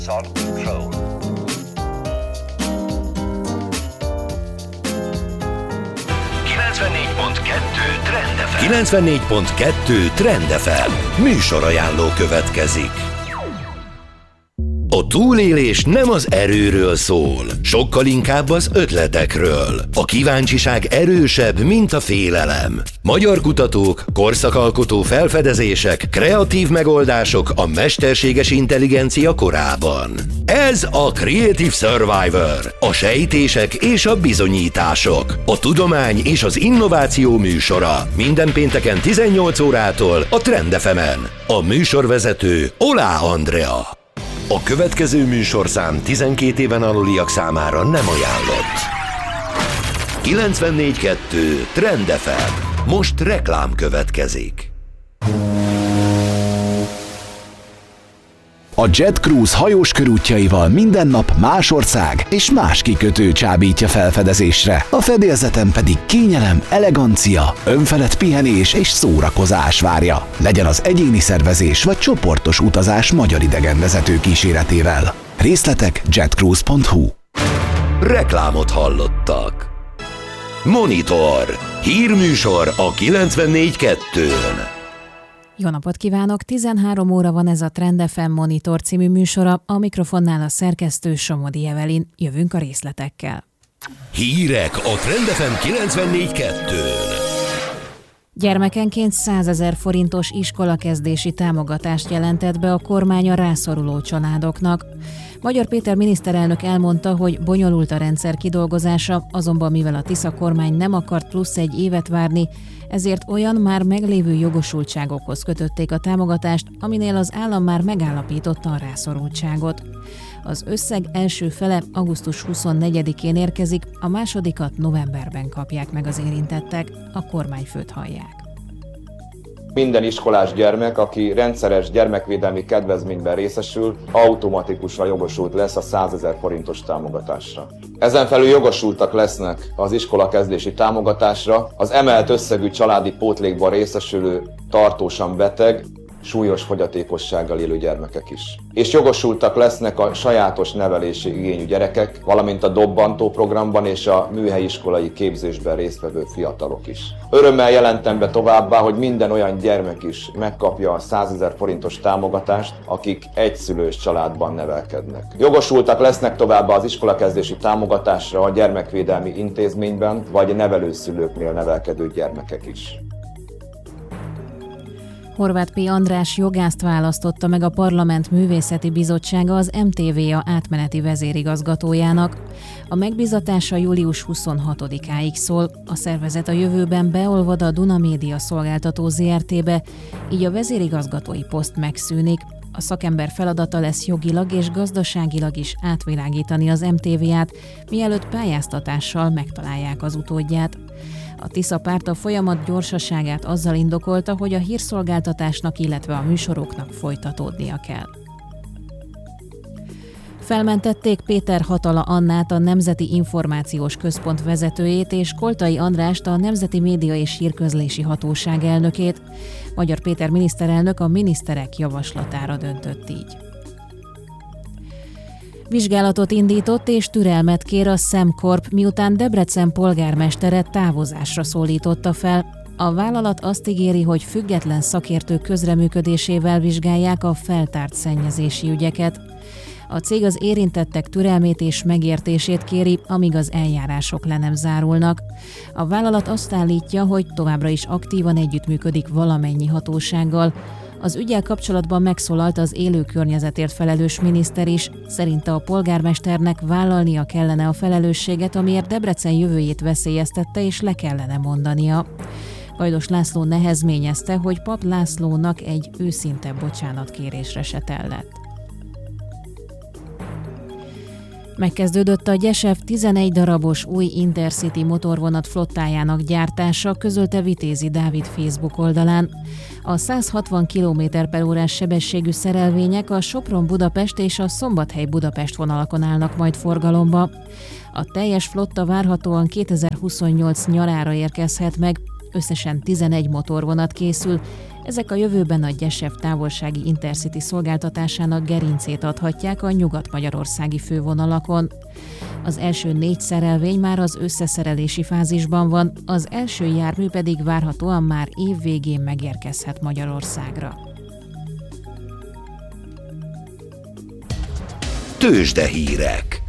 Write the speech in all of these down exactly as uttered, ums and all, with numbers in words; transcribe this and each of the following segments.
kilencvennégy pont kettő Trend ef em. kilencvennégy pont kettő Trend ef em. Műsorajánló következik. A túlélés nem az erőről szól, sokkal inkább az ötletekről. A kíváncsiság erősebb, mint a félelem. Magyar kutatók, korszakalkotó felfedezések, kreatív megoldások a mesterséges intelligencia korában. Ez a Creative Survivor, a sejtések és a bizonyítások, a tudomány és az innováció műsora. Minden pénteken tizennyolc órától a Trend ef emen. A műsorvezető Olá Andrea. A következő műsorszám tizenkét éven aluliak számára nem ajánlott. kilencvennégy pont kettő Trend ef em. Most reklám következik. A Jet Cruise hajós körútjaival minden nap más ország és más kikötő csábítja felfedezésre. A fedélzeten pedig kényelem, elegancia, önfelett pihenés és szórakozás várja. Legyen az egyéni szervezés vagy csoportos utazás magyar idegenvezető kíséretével. Részletek jetcruise pont hu. Reklámot hallottak. Monitor. Hírműsor a kilencvennégy pont kettőn. Jó napot kívánok! tizenhárom óra van ez a Trend ef em Monitor című műsora, a mikrofonnál a szerkesztő Somodi Evelin. Jövünk a részletekkel. Hírek a Trend ef em kilencvennégy pont kettőn. Gyermekenként százezer forintos iskolakezdési támogatást jelentett be a kormány a rászoruló családoknak. Magyar Péter miniszterelnök elmondta, hogy bonyolult a rendszer kidolgozása, azonban mivel a Tisza kormány nem akart plusz egy évet várni, ezért olyan már meglévő jogosultságokhoz kötötték a támogatást, aminél az állam már megállapította a rászorultságot. Az összeg első fele augusztus huszonnegyedikén érkezik, a másodikat novemberben kapják meg az érintettek, a kormányfőt hallják. Minden iskolás gyermek, aki rendszeres gyermekvédelmi kedvezményben részesül, automatikusan jogosult lesz a százezer forintos támogatásra. Ezen felül jogosultak lesznek az iskolakezdési támogatásra az emelt összegű családi pótlékban részesülő tartósan beteg, súlyos fogyatékossággal élő gyermekek is. És jogosultak lesznek a sajátos nevelési igényű gyerekek, valamint a dobbantó programban és a műhelyiskolai képzésben résztvevő fiatalok is. Örömmel jelentem be továbbá, hogy minden olyan gyermek is megkapja a százezer forintos támogatást, akik egyszülős családban nevelkednek. Jogosultak lesznek továbbá az iskolakezdési támogatásra a gyermekvédelmi intézményben vagy nevelőszülőknél nevelkedő gyermekek is. Horváth P. András jogászt választotta meg a Parlament Művészeti Bizottsága az em té vé á átmeneti vezérigazgatójának. A megbízatása július huszonhatodikáig szól, a szervezet a jövőben beolvad a Duna Média Szolgáltató zé er té-be, így a vezérigazgatói poszt megszűnik. A szakember feladata lesz jogilag és gazdaságilag is átvilágítani az em té vé át, mielőtt pályáztatással megtalálják az utódját. A Tisza párt a folyamat gyorsaságát azzal indokolta, hogy a hírszolgáltatásnak, illetve a műsoroknak folytatódnia kell. Felmentették Péter Hatala Annát, a Nemzeti Információs Központ vezetőjét, és Koltai Andrást, a Nemzeti Média és Hírközlési Hatóság elnökét. Magyar Péter miniszterelnök a miniszterek javaslatára döntött így. Vizsgálatot indított és türelmet kér a Szemkorp, miután Debrecen polgármestere távozásra szólította fel. A vállalat azt ígéri, hogy független szakértők közreműködésével vizsgálják a feltárt szennyezési ügyeket. A cég az érintettek türelmét és megértését kéri, amíg az eljárások le nem zárulnak. A vállalat azt állítja, hogy továbbra is aktívan együttműködik valamennyi hatósággal. Az üggyel kapcsolatban megszólalt az élő környezetért felelős miniszter is, szerinte a polgármesternek vállalnia kellene a felelősséget, amiért Debrecen jövőjét veszélyeztette, és le kellene mondania. Gajdos László nehezményezte, hogy Pap Lászlónak egy őszinte bocsánatkérésre se tellett. Megkezdődött a Gyesef tizenegy darabos új Intercity motorvonat flottájának gyártása, közölte Vitézi Dávid Facebook oldalán. A száz hatvan kilométer per órás sebességű szerelvények a Sopron-Budapest és a Szombathely-Budapest vonalakon állnak majd forgalomba. A teljes flotta várhatóan kétezer-huszonnyolc nyarára érkezhet meg, összesen tizenegy motorvonat készül, Ezek a jövőben a Gyesev távolsági Intercity szolgáltatásának gerincét adhatják a nyugat-magyarországi fővonalakon. Az első négy szerelvény már az összeszerelési fázisban van, az első jármű pedig várhatóan már év végén megérkezhet Magyarországra. Tőzsdehírek.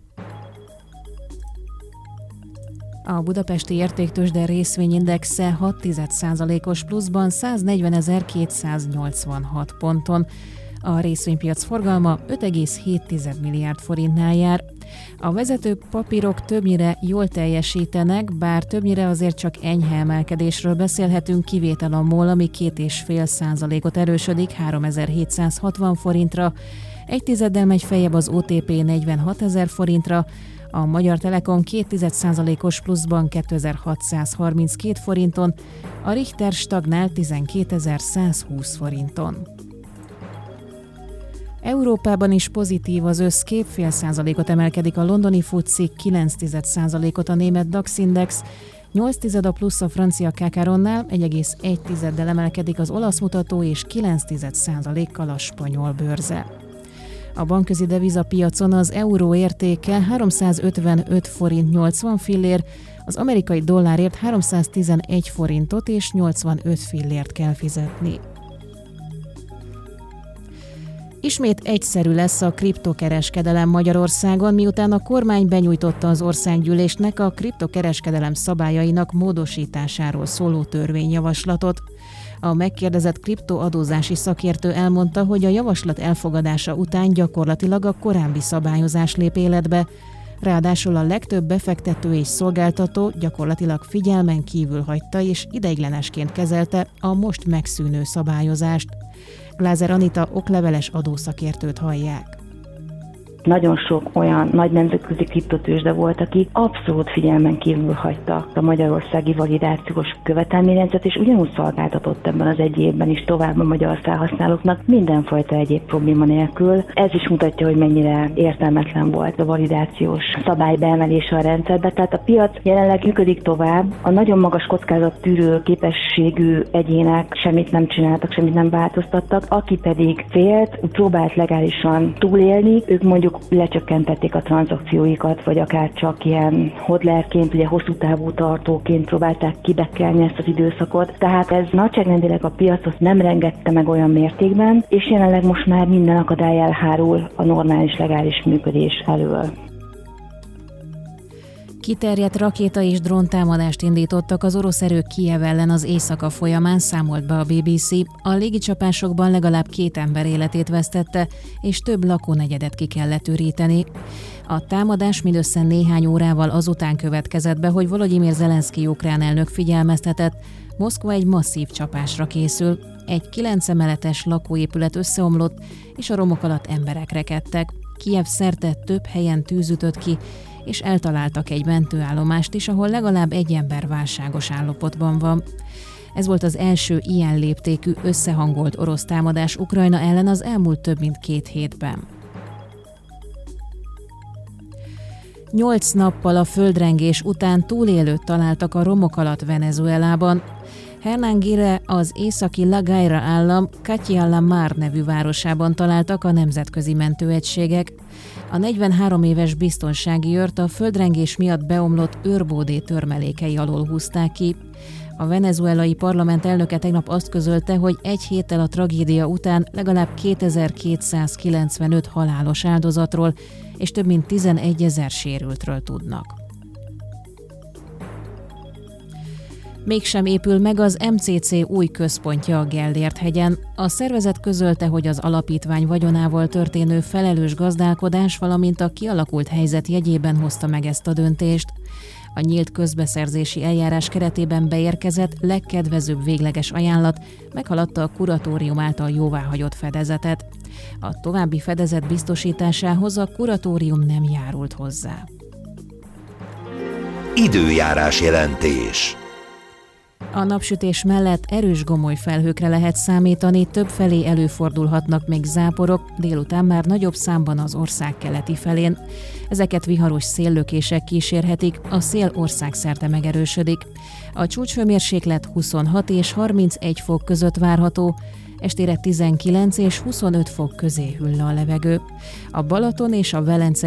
A budapesti értéktőzsde részvényindexe hat egész egy százalékos pluszban száznegyvenezer-kétszáznyolcvanhat ponton. A részvénypiac forgalma öt egész hét milliárd forintnál jár. A vezető papírok többnyire jól teljesítenek, bár többnyire azért csak enyhe emelkedésről beszélhetünk, kivétel a MOL, ami két egész öt százalékot erősödik háromezer-hétszázhatvan forintra, egy tizeddel megy feljebb az o té pé negyvenhatezer forintra, a Magyar Telekom két egész egy százalékos pluszban kétezer-hatszázharminckét forinton, a Richter stagnál tizenkétezer-százhúsz forinton. Európában is pozitív az összkép, fél százalékot emelkedik a londoni FTSE, kilenc egész százalékot a német DAX index, nyolc tized a plusz a francia Cacaronnál, egy egész egy tizeddel emelkedik az olasz mutató és kilenc tized százalékkal a spanyol bőrze. A bankközi devizapiacon az euró értéke háromszázötvenöt forint nyolcvan fillér, az amerikai dollárért háromszáztizenegy forintot és nyolcvanöt fillért kell fizetni. Ismét egyszerű lesz a kriptokereskedelem Magyarországon, miután a kormány benyújtotta az országgyűlésnek a kriptokereskedelem szabályainak módosításáról szóló törvényjavaslatot. A megkérdezett kriptoadózási szakértő elmondta, hogy a javaslat elfogadása után gyakorlatilag a korábbi szabályozás lép életbe, ráadásul a legtöbb befektető és szolgáltató gyakorlatilag figyelmen kívül hagyta és ideiglenesként kezelte a most megszűnő szabályozást. Glázer Anita okleveles adószakértőt hallják. Nagyon sok olyan nagy nemzetközi kriptotőzsde volt, aki abszolút figyelmen kívül hagyta a magyarországi validációs követelményrendszert, és ugyanúgy szolgáltatott ebben az egy évben is tovább a magyar felhasználóknak mindenfajta egyéb probléma nélkül. Ez is mutatja, hogy mennyire értelmetlen volt a validációs szabály beemelése a rendszerbe. Tehát a piac jelenleg működik tovább. A nagyon magas kockázattűrő képességű egyének semmit nem csináltak, semmit nem változtattak. Aki pedig félt, próbált legálisan túlélni, ők mondjuk lecsökkentették a tranzakcióikat, vagy akár csak ilyen hodlerként, ugye hosszú távú tartóként próbálták kibekkelni ezt az időszakot. Tehát ez nagyságrendileg a piacot nem rengette meg olyan mértékben, és jelenleg most már minden akadály elhárul a normális, legális működés elől. Kiterjedt rakéta és dróntámadást indítottak az orosz erők Kijev ellen az éjszaka folyamán, számolt be a bé bé cé. A légicsapásokban legalább két ember életét vesztette, és több lakónegyedet ki kellett üríteni. A támadás mindössze néhány órával azután következett be, hogy Volodymyr Zelenszkij ukrán elnök figyelmeztetett, Moszkva egy masszív csapásra készül. Egy kilenc emeletes lakóépület összeomlott, és a romok alatt emberek rekedtek. Kijev szerte több helyen tűz ütött ki, és eltaláltak egy mentőállomást is, ahol legalább egy ember válságos állapotban van. Ez volt az első ilyen léptékű összehangolt orosz támadás Ukrajna ellen az elmúlt több mint két hétben. Nyolc nappal a földrengés után túlélőt találtak a romok alatt Venezuelában. Hernán Gire az északi La Guaira állam Catia La Mar nevű városában találtak a nemzetközi mentőegységek. A negyvenhárom éves biztonsági őrt a földrengés miatt beomlott őrbódé törmelékei alól húzták ki. A venezuelai parlament elnöke tegnap azt közölte, hogy egy héttel a tragédia után legalább kétezer-kétszázkilencvenöt halálos áldozatról és több mint tizenegyezer sérültről tudnak. Mégsem épül meg az em cé cé új központja a Gellért-hegyen. A szervezet közölte, hogy az alapítvány vagyonával történő felelős gazdálkodás, valamint a kialakult helyzet jegyében hozta meg ezt a döntést. A nyílt közbeszerzési eljárás keretében beérkezett legkedvezőbb végleges ajánlat meghaladta a kuratórium által jóváhagyott fedezetet. A további fedezet biztosításához a kuratórium nem járult hozzá. Időjárás jelentés. A napsütés mellett erős gomoly felhőkre lehet számítani, többfelé előfordulhatnak még záporok, délután már nagyobb számban az ország keleti felén. Ezeket viharos széllökések kísérhetik, a szél országszerte megerősödik. A csúcshőmérséklet huszonhat és harmincegy fok között várható, estére tizenkilenc és huszonöt fok közé hűl a levegő. A Balaton és a Velence